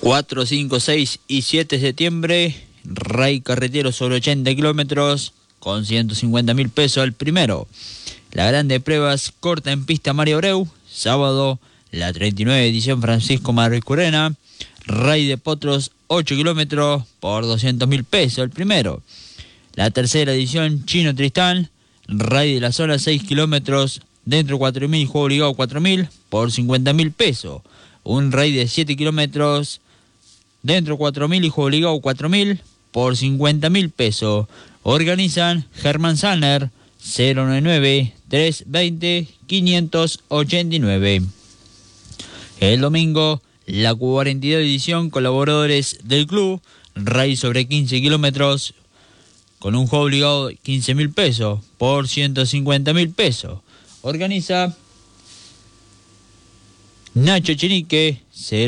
4, 5, 6 y 7 de septiembre, Rey Carretero sobre 80 kilómetros con 150.000 pesos el primero. La Grande Pruebas corta en pista Mario Abreu, sábado la 39 edición Francisco Maricurena, Rey de Potros 8 kilómetros por 200.000 pesos el primero. La tercera edición Chino Tristán, Rey de la Zona 6 kilómetros, dentro 4.000 y juego obligado 4.000 por 50.000 pesos. Un Rey de 7 kilómetros, dentro 4.000 y juego obligado 4.000 por 50.000 pesos. Organizan Germán Sanner, 099-320-589. El domingo, la 42 edición Colaboradores del Club, Rey sobre 15 kilómetros, con un juego obligado 15.000 pesos por 150.000 pesos. Organiza Nacho Chenique,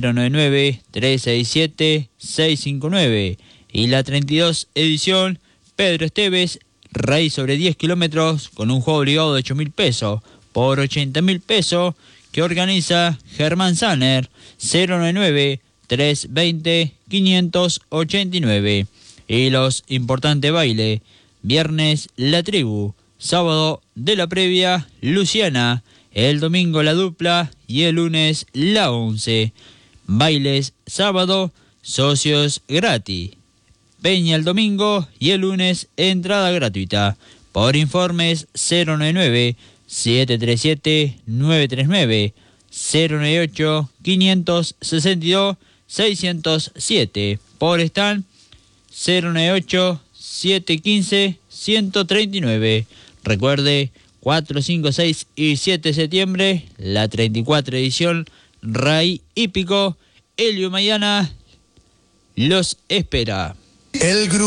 099-367-659. Y la 32 edición Pedro Esteves, Rey sobre 10 kilómetros con un juego obligado de 8.000 pesos por 80.000 pesos, que organiza Germán Sanner, 099-320-589. Y los importantes bailes, viernes La Tribu, sábado de la previa Luciana, el domingo la dupla y el lunes la 11. Bailes sábado, socios gratis. Peña el domingo y el lunes entrada gratuita. Por informes 099-737-939, 098-562-607. Por stand 098-715-139. Recuerde, 4, 5, 6 y 7 de septiembre, la 34 edición Rey Hípico. Helio Maidana los espera. El grupo